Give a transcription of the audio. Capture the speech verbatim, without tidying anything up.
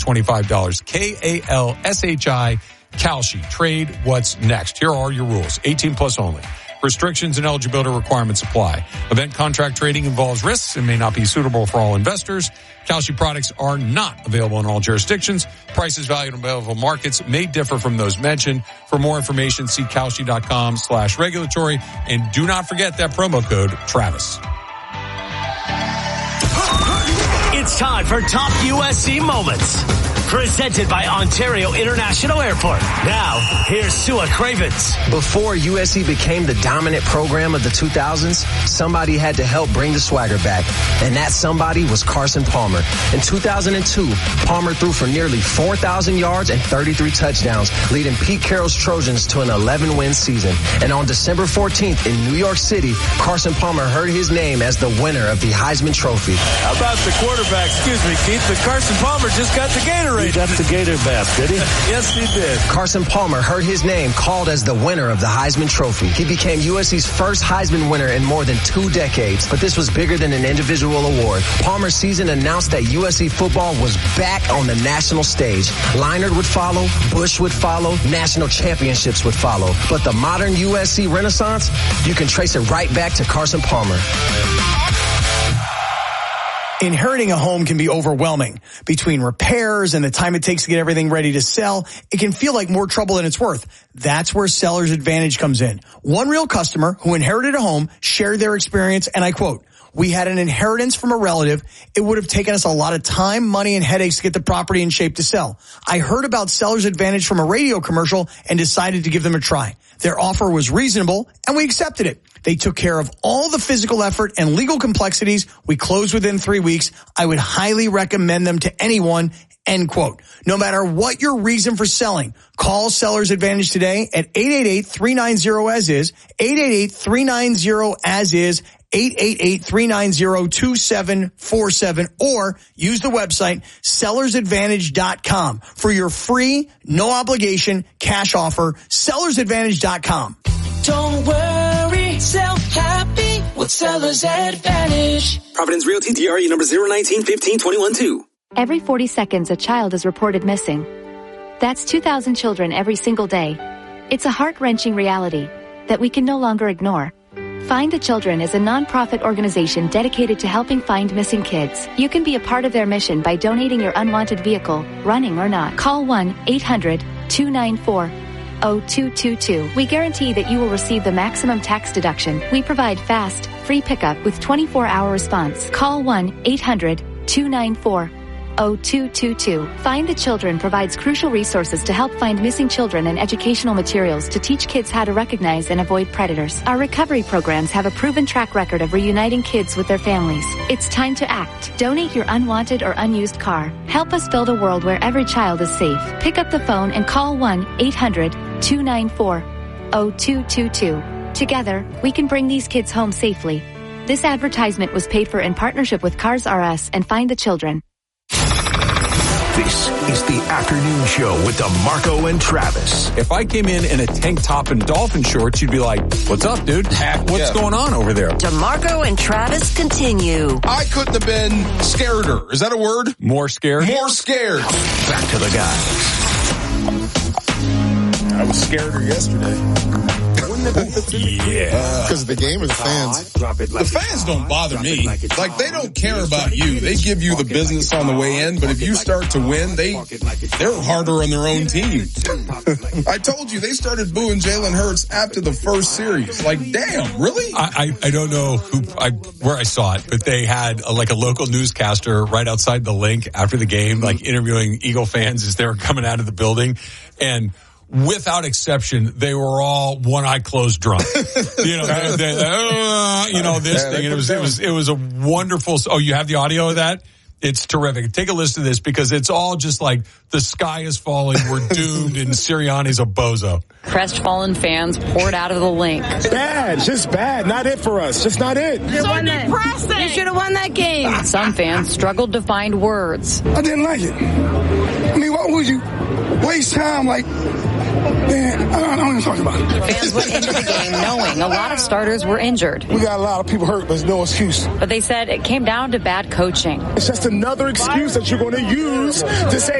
twenty-five dollars. K A L S H I, Kalshi. Trade what's next. Here are your rules. eighteen plus only. Restrictions and eligibility requirements apply. Event contract trading involves risks and may not be suitable for all investors. Kalshi products are not available in all jurisdictions. Prices valued in available markets may differ from those mentioned. For more information, see Kalshi.com slash regulatory. And do not forget that promo code Travis. It's time for Top U S C Moments. Presented by Ontario International Airport. Now, here's Sua Cravens. Before U S C became the dominant program of the two thousands, somebody had to help bring the swagger back. And that somebody was Carson Palmer. In two thousand two, Palmer threw for nearly four thousand yards and thirty-three touchdowns, leading Pete Carroll's Trojans to an eleven-win season. And on December fourteenth in New York City, Carson Palmer heard his name as the winner of the Heisman Trophy. How about the quarterback? Excuse me, Keith, but Carson Palmer just got the Gatorade. He got the Gator bath, did he? Yes, he did. Carson Palmer heard his name called as the winner of the Heisman Trophy. He became U S C's first Heisman winner in more than two decades, but this was bigger than an individual award. Palmer's season announced that U S C football was back on the national stage. Leinart would follow, Bush would follow, national championships would follow. But the modern U S C renaissance, you can trace it right back to Carson Palmer. Inheriting a home can be overwhelming. Between repairs and the time it takes to get everything ready to sell, it can feel like more trouble than it's worth. That's where Seller's Advantage comes in. One real customer who inherited a home shared their experience, and I quote, "We had an inheritance from a relative. It would have taken us a lot of time, money, and headaches to get the property in shape to sell. I heard about Seller's Advantage from a radio commercial and decided to give them a try. Their offer was reasonable, and we accepted it. They took care of all the physical effort and legal complexities. We closed within three weeks. I would highly recommend them to anyone," end quote. No matter what your reason for selling, call Seller's Advantage today at eight eight eight, three nine zero, A S I S, eight eight eight, three nine zero, A S I S, eight eight eight, three nine zero, two seven four seven, or use the website sellers advantage dot com for your free, no obligation cash offer. sellers advantage dot com. Don't worry, sell happy with Seller's Advantage. Providence Realty, D R E number zero nineteen fifteen twenty-one two. Every forty seconds, a child is reported missing. That's two thousand children every single day. It's a heart-wrenching reality that we can no longer ignore. Find the Children is a non-profit organization dedicated to helping find missing kids. You can be a part of their mission by donating your unwanted vehicle, running or not. Call one eight hundred, two nine four, zero two two two. We guarantee that you will receive the maximum tax deduction. We provide fast, free pickup with twenty-four hour response. Call one eight hundred, two nine four, zero two two two. Find the Children provides crucial resources to help find missing children and educational materials to teach kids how to recognize and avoid predators. Our recovery programs have a proven track record of reuniting kids with their families. It's time to act. Donate your unwanted or unused car. Help us build a world where every child is safe. Pick up the phone and call one eight hundred, two nine four, zero two two two. Together, we can bring these kids home safely. This advertisement was paid for in partnership with Cars R Us and Find the Children. This is the afternoon show with DeMarco and Travis. If I came in in a tank top and dolphin shorts, you'd be like, "What's up, dude? What's yeah. going on over there?" DeMarco and Travis continue. I couldn't have been scareder. Is that a word? More scared? More scared. Back to the guys. I was scareder yesterday. Yeah. Because of the game or the fans? The fans don't bother me. Like, they don't care about you. They give you the business on the way in, but if you start to win, they, they're harder on their own team. I told you, they started booing Jalen Hurts after the first series. Like, damn, really? I, I, I don't know who I, where I saw it, but they had a, like a local newscaster right outside the link after the game, like interviewing Eagle fans as they were coming out of the building. And without exception, they were all one eye closed drunk. You know, they, they, uh, you know, this thing. And it was, it was, it was a wonderful. Oh, you have the audio of that? It's terrific. Take a listen to this because it's all just like the sky is falling. We're doomed and Sirianni's a bozo. Crestfallen fans poured out of the link. Bad. Just bad. Not it for us. Just not it. So depressing. You should have won that game. Some fans struggled to find words. I didn't like it. I mean, what would you waste time like? Man, I don't, I don't even talk about it. Fans went into the game knowing a lot of starters were injured. We got a lot of people hurt, but there's no excuse. But they said it came down to bad coaching. It's just another excuse that you're going to use to say